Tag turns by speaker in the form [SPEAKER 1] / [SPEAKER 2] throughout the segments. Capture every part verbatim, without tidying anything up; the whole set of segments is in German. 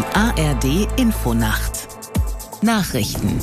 [SPEAKER 1] A R D-Infonacht Nachrichten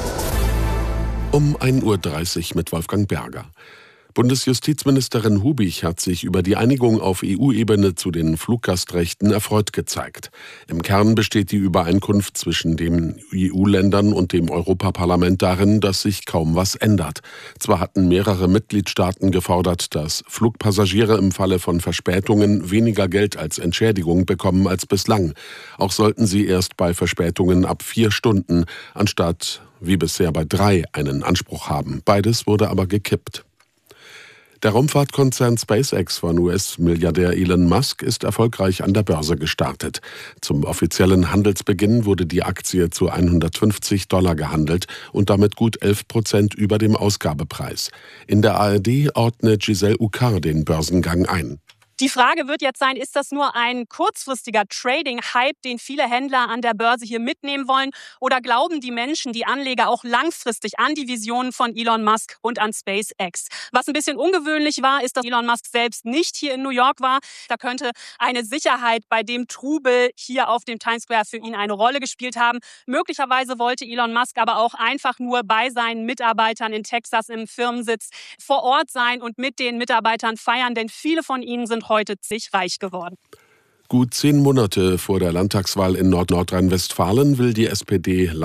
[SPEAKER 2] um ein Uhr dreißig mit Wolfgang Berger. Bundesjustizministerin Hubich hat sich über die Einigung auf E U-Ebene zu den Fluggastrechten erfreut gezeigt. Im Kern besteht die Übereinkunft zwischen den E U-Ländern und dem Europaparlament darin, dass sich kaum was ändert. Zwar hatten mehrere Mitgliedstaaten gefordert, dass Flugpassagiere im Falle von Verspätungen weniger Geld als Entschädigung bekommen als bislang. Auch sollten sie erst bei Verspätungen ab vier Stunden anstatt wie bisher bei drei einen Anspruch haben. Beides wurde aber gekippt. Der Raumfahrtkonzern SpaceX von U S-Milliardär Elon Musk ist erfolgreich an der Börse gestartet. Zum offiziellen Handelsbeginn wurde die Aktie zu hundertfünfzig Dollar gehandelt und damit gut elf Prozent über dem Ausgabepreis. In der A R D ordnet Giselle Ucar den Börsengang ein.
[SPEAKER 3] Die Frage wird jetzt sein, ist das nur ein kurzfristiger Trading-Hype, den viele Händler an der Börse hier mitnehmen wollen? Oder glauben die Menschen, die Anleger auch langfristig an die Visionen von Elon Musk und an SpaceX? Was ein bisschen ungewöhnlich war, ist, dass Elon Musk selbst nicht hier in New York war. Da könnte eine Sicherheit bei dem Trubel hier auf dem Times Square für ihn eine Rolle gespielt haben. Möglicherweise wollte Elon Musk aber auch einfach nur bei seinen Mitarbeitern in Texas im Firmensitz vor Ort sein und mit den Mitarbeitern feiern, denn viele von ihnen sind heute sich reich geworden.
[SPEAKER 2] Gut zehn Monate vor der Landtagswahl in Nord-Nordrhein-Westfalen will die S P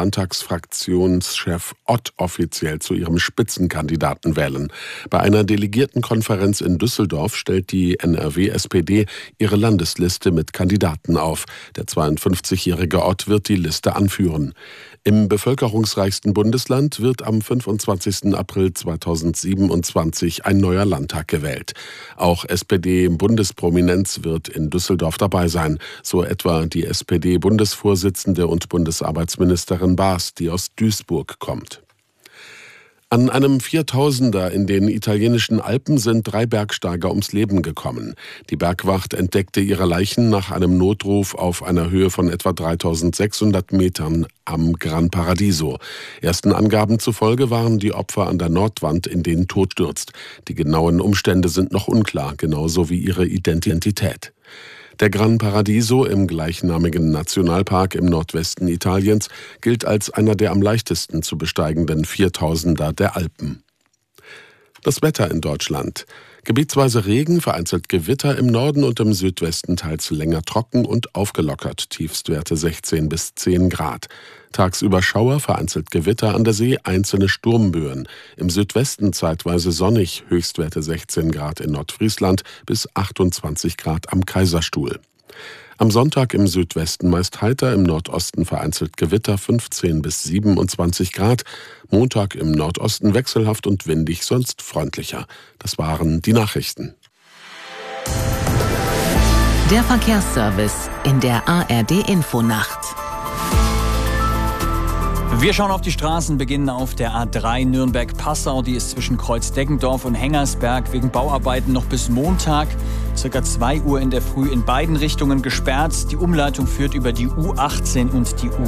[SPEAKER 2] D-Landtagsfraktionschef Ott offiziell zu ihrem Spitzenkandidaten wählen. Bei einer Delegiertenkonferenz in Düsseldorf stellt die N R W-S P D ihre Landesliste mit Kandidaten auf. Der zweiundfünfzigjährige Ott wird die Liste anführen. Im bevölkerungsreichsten Bundesland wird am fünfundzwanzigsten April zweitausendsiebenundzwanzig ein neuer Landtag gewählt. Auch S P D-Bundesprominenz wird in Düsseldorf dabei sein, so etwa die S P D-Bundesvorsitzende und Bundesarbeitsministerin Baas, die aus Duisburg kommt. An einem Viertausender in den italienischen Alpen sind drei Bergsteiger ums Leben gekommen. Die Bergwacht entdeckte ihre Leichen nach einem Notruf auf einer Höhe von etwa dreitausendsechshundert Metern am Gran Paradiso. Ersten Angaben zufolge waren die Opfer an der Nordwand, in den Tod stürzt. Die genauen Umstände sind noch unklar, genauso wie ihre Identität. Der Gran Paradiso im gleichnamigen Nationalpark im Nordwesten Italiens gilt als einer der am leichtesten zu besteigenden Viertausender der Alpen. Das Wetter in Deutschland. Gebietsweise Regen, vereinzelt Gewitter im Norden und im Südwesten teils länger trocken und aufgelockert, Tiefstwerte sechzehn bis zehn Grad. Tagsüber Schauer, vereinzelt Gewitter an der See, einzelne Sturmböen. Im Südwesten zeitweise sonnig, Höchstwerte sechzehn Grad in Nordfriesland bis achtundzwanzig Grad am Kaiserstuhl. Am Sonntag im Südwesten meist heiter, im Nordosten vereinzelt Gewitter fünfzehn bis siebenundzwanzig Grad. Montag im Nordosten wechselhaft und windig, sonst freundlicher. Das waren die Nachrichten.
[SPEAKER 1] Der Verkehrsservice in der A R D-Infonacht.
[SPEAKER 4] Wir schauen auf die Straßen, beginnen auf der A drei Nürnberg-Passau. Die ist zwischen Kreuzdeggendorf und Hengersberg wegen Bauarbeiten noch bis Montag, circa zwei Uhr in der Früh, in beiden Richtungen gesperrt. Die Umleitung führt über die U achtzehn und die U